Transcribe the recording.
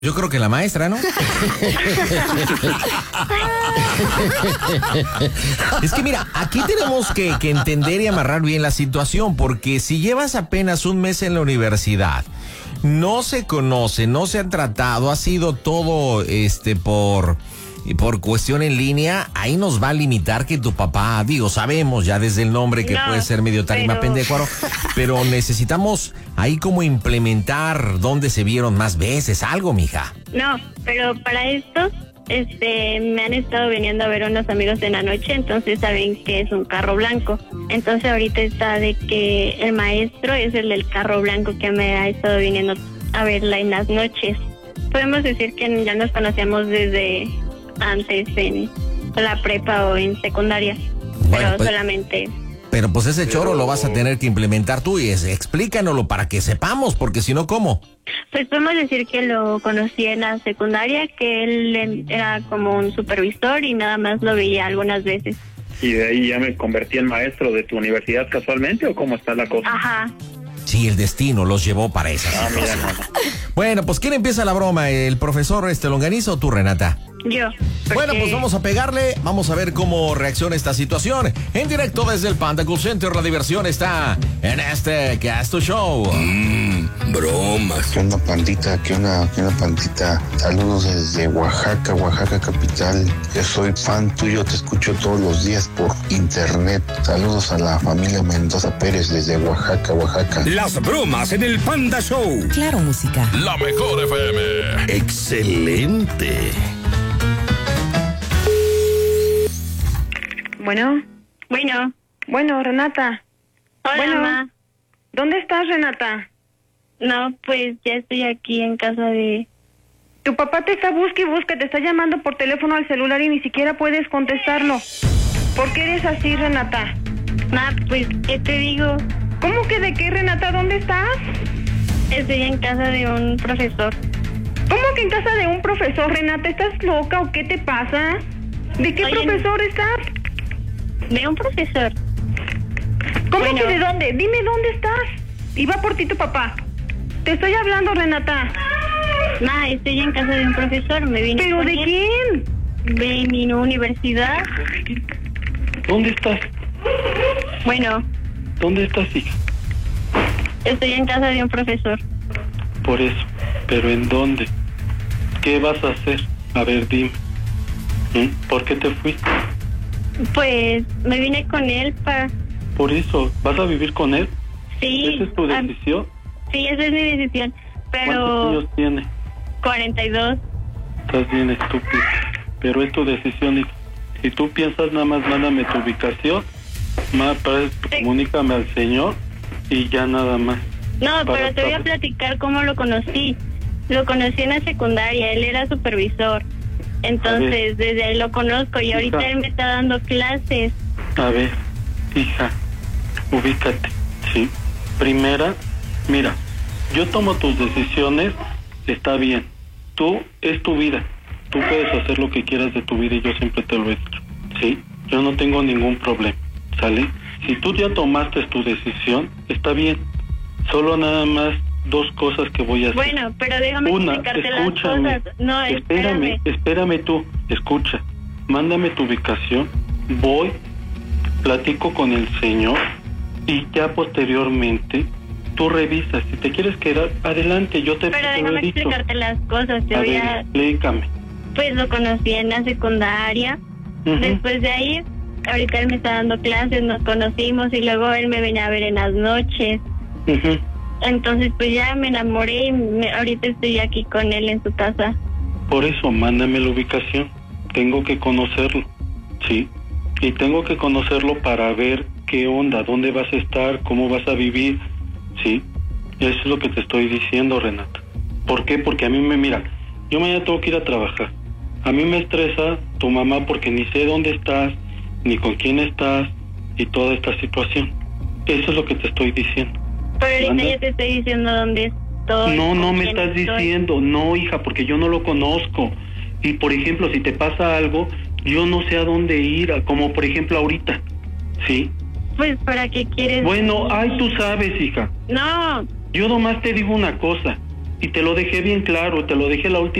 Yo creo que la maestra, ¿no? Es que mira, aquí tenemos que entender y amarrar bien la situación, porque si llevas apenas un mes en la universidad, no se conoce, no se han tratado, ha sido todo por cuestión en línea, ahí nos va a limitar que tu papá, digo, sabemos ya desde el nombre que puede ser medio tarima pendecuaro, pero necesitamos ahí como implementar dónde se vieron más veces, algo, mija. No, pero para esto, me han estado viniendo a ver unos amigos en la noche, entonces saben que es un carro blanco. Entonces ahorita está de que el maestro es el del carro blanco que me ha estado viniendo a verla en las noches. Podemos decir que ya nos conocíamos desde antes en la prepa o en secundaria, bueno, pero pues, solamente... Pero pues ese choro lo vas a tener que implementar tú y explícanoslo para que sepamos, porque si no, ¿cómo? Pues podemos decir que lo conocí en la secundaria, que él era como un supervisor y nada más lo veía algunas veces. ¿Y de ahí ya me convertí en maestro de tu universidad casualmente o cómo está la cosa? Ajá. Sí, el destino los llevó para esa situación. Bueno, pues ¿quién empieza la broma? ¿El profesor Longanizo o tú, Renata? Yo. Bueno, pues vamos a pegarle, vamos a ver cómo reacciona esta situación. En directo desde el Panda Cool Center, la diversión está en este Casto Show. Bromas. ¿Qué onda, pandita? ¿Qué onda, pandita? Saludos desde Oaxaca, capital. Yo soy fan tuyo, te escucho todos los días por internet. Saludos a la familia Mendoza Pérez desde Oaxaca. Las bromas en el Panda Show. Claro, música. La mejor FM. Excelente. Bueno, Renata. Hola, mamá. ¿Dónde estás, Renata? No, pues ya estoy aquí en casa de... Tu papá te está busca y busca, te está llamando por teléfono al celular y ni siquiera puedes contestarlo. ¿Por qué eres así, Renata? Ma, pues, ¿qué te digo? ¿Cómo que de qué, Renata? ¿Dónde estás? Estoy en casa de un profesor. ¿Cómo que en casa de un profesor, Renata? ¿Estás loca o qué te pasa? ¿De qué profesor estás? De un profesor. ¿Cómo que de dónde? Dime dónde estás. Y va por ti tu papá. Te estoy hablando, Renata. Ma, estoy en casa de un profesor, me vine. ¿Pero de quién? De mi universidad. ¿Dónde estás? Bueno. ¿Dónde estás, hija? Estoy en casa de un profesor. Por eso. ¿Pero en dónde? ¿Qué vas a hacer? A ver, dime. ¿Por qué te fuiste? Pues me vine con él para... Por eso, ¿vas a vivir con él? Sí. ¿Esa es tu decisión? Sí, esa es mi decisión, pero... ¿Cuántos años tiene? 42. Estás bien estúpido, pero es tu decisión. Y si tú piensas nada más, mándame tu ubicación, comunícame al señor y ya nada más. No, pero te voy a platicar cómo lo conocí. Lo conocí en la secundaria, él era supervisor. Entonces, desde ahí lo conozco y ahorita él me está dando clases. A ver, hija, ubícate, ¿sí? Primera, mira, yo tomo tus decisiones, está bien. Tú, es tu vida. Tú puedes hacer lo que quieras de tu vida y yo siempre te lo he dicho, ¿sí? Yo no tengo ningún problema, ¿sale? Si tú ya tomaste tu decisión, está bien. Solo nada más dos cosas que voy a hacer. Bueno, pero déjame explicarte las cosas. No, espérame tú, escucha. Mándame tu ubicación, voy, platico con el señor y ya posteriormente tú revisas. Si te quieres quedar, adelante, yo te Pero déjame explicarte las cosas, te voy a... Explícame. Pues lo conocí en la secundaria. Después de ahí, ahorita él me está dando clases, nos conocimos y luego él me venía a ver en las noches. Entonces pues ya me enamoré y ahorita estoy aquí con él en su casa. Por eso, mándame la ubicación. Tengo que conocerlo, ¿sí? Y tengo que conocerlo para ver qué onda, dónde vas a estar, cómo vas a vivir, ¿sí? Eso es lo que te estoy diciendo, Renata. ¿Por qué? Porque a mí mira, yo mañana tengo que ir a trabajar. A mí me estresa tu mamá porque ni sé dónde estás, ni con quién estás, y toda esta situación. Eso es lo que te estoy diciendo. Pero ahorita ya te estoy diciendo dónde estoy. No me estás diciendo, no, hija, porque yo no lo conozco. Y por ejemplo, si te pasa algo, yo no sé a dónde ir, como por ejemplo ahorita, ¿sí? Pues, ¿para qué quieres? Bueno, ay, tú sabes, hija. No. Yo nomás te digo una cosa. Y te lo dejé bien claro, te lo dejé la última